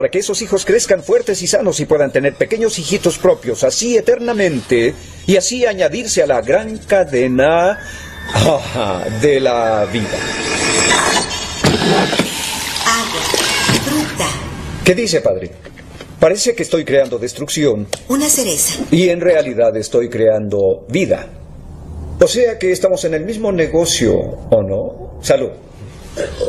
para que esos hijos crezcan fuertes y sanos y puedan tener pequeños hijitos propios, así eternamente, y así añadirse a la gran cadena de la vida. Agua, fruta. ¿Qué dice, padre? Parece que estoy creando destrucción. Una cereza. Y en realidad estoy creando vida. O sea que estamos en el mismo negocio, ¿o no? Salud.